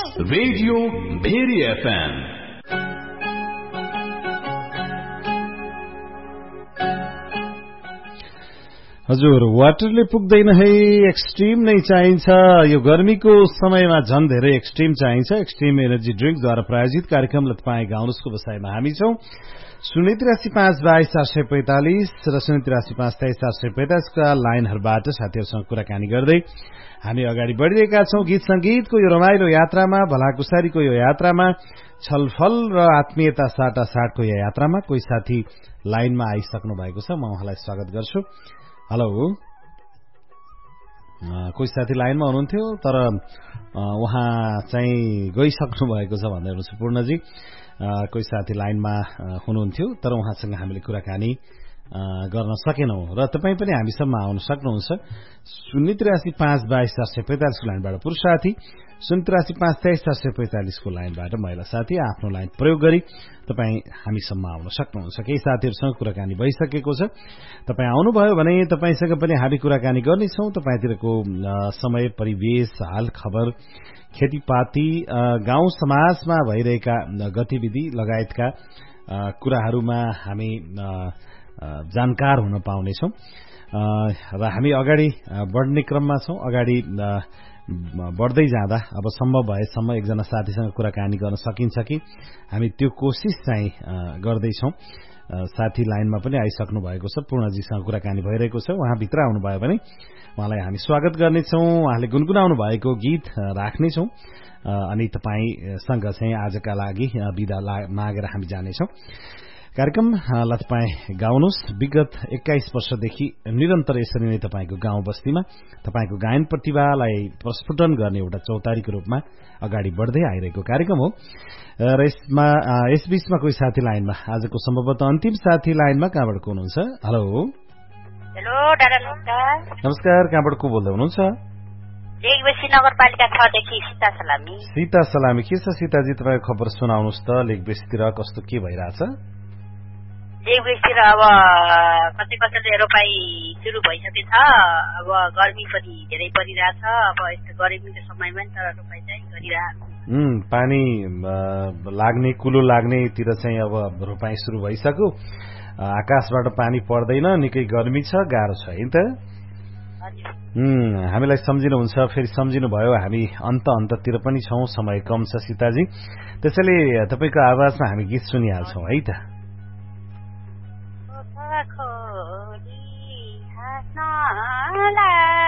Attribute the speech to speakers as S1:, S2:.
S1: Radio very FM.
S2: हजुर, वाटरले पुग्दैन है, एक्सट्रिम नै चाहिन्छ। यो गर्मीको समयमा झन धेरै एक्सट्रिम चाहिन्छ। एक्सट्रिम एनर्जी ड्रिंकद्वारा प्रायोजित कार्यक्रम तपाईँ गाउनुसको बसाइमा हामी छौं। 083522445 र 083522445 का लाइनहरूबाट साथीहरूसँग कुराकानी गर्दै हामी अगाडि बढ़िरहेका छौं। गीत संगीतको यो रमाइलो यात्रामा, भलाकुसारीको यो यात्रामा, छलफल र आत्मीयता साटासाटको यो यात्रामा कोही साथी लाइनमा आइसक्नु भएको छ। म उहाँलाई स्वागत गर्छु। हेलो, कोही साथी लाइनमा हुनुहुन्थ्यो तर उहाँ चाहिँ गइसक्नु भएको छ भन्दै हुनुहुन्छ पूर्णजी। कोही साथी लाइनमा हुनुहुन्थ्यो तर उहाँसँग हामीले कुराकानी गर्न सकेनौं र तपाई पनि हामीसम्म आउन सक्नुहुन्छ। 083522445 लाइनबाट पुरुष साथी, 083522445 को लाइनबाट महिला साथी आफ्नो लाइन प्रयोग गरी तपाई हामीसम्म आउन सक्नुहुन्छ। केही साथीहरूसँग कुराकानी भइसकेको छ। तपाई आउनुभयो भने तपाईसँग पनि हामी कुराकानी गर्नेछौं। तपाईतिरको समय, परिवेश, हाल खबर, खेतीपाती, गाउँ समाजमा भइरहेका गतिविधि लगायतका कुराहरूमा हामी जानकार हुन पाउनेछौं र हामी अगाडि बढ्ने क्रममा छौं। अगाडि बढ्दै जाँदा अब सम्भव भएसम्म एकजना साथीसँग कुराकानी गर्न सकिन्छ कि हामी त्यो कोशिश चाहिँ गर्दैछौं। साथी लाइनमा पनि आइसक्नु भएको छ। पूर्णजीसँग कुराकानी भइरहेको छ। उहाँ भित्र आउनुभयो भने उहाँलाई हामी स्वागत गर्नेछौं। उहाँले गुनगुनाउनु भएको गीत राख्नेछौं अनि तपाईसँग चाहिँ आजका लागि बिदा मागेर हामी जानेछौं। कार्यक्रमलाई तपाईँ गाउनुहोस्। विगत 21 वर्षदेखि निरन्तर यसरी नै तपाईँको गाउँ बस्तीमा तपाईँको गायन प्रतिभालाई प्रस्फुटन गर्ने एउटा चौतारीको रूपमा अगाडि बढ्दै आइरहेको कार्यक्रम हो र यसबीचमा कोही साथी लाइनमा, आजको सम्भवतः अन्तिम साथी लाइनमा कहाँबाट को हुनुहुन्छ? हेलो
S3: हेलो दादा, नमस्कार।
S2: नमस्कार, कहाँबाट को बोल्दै हुनुहुन्छ?
S3: लेकबेसी नगरपालिका 6 देखि सीता सलामी।
S2: सीता सलामी, के छ सीताजी तपाईँको खबर सुनाउनुहोस् त। लेकबेसीतिर कस्तो के भइरहेछ?
S3: लेकबेसीतिर अब कतै कतै रोपाई सुरु भइसकेछ। अब गर्मी पनि धेरै परिरहेछ। अब यस्तो गर्मीको समयमा नि तर रोपाई चाहिँ गरिरहेको।
S2: पानी लाग्ने, कुलो लाग्नेतिर चाहिँ अब रोपाई सुरु भइसक्यो। आकाशबाट पानी पर्दैन, निकै गर्मी छ, गाह्रो छ है त। हामीलाई सम्झिनुहुन्छ, फेरि सम्झिनुभयो। हामी अन्ततिर पनि छौं, समय कम छ सीताजी। त्यसैले तपाईको आवाजमा हामी गीत सुनिहाल्छौं है त।
S3: खोली हाँस्नलाई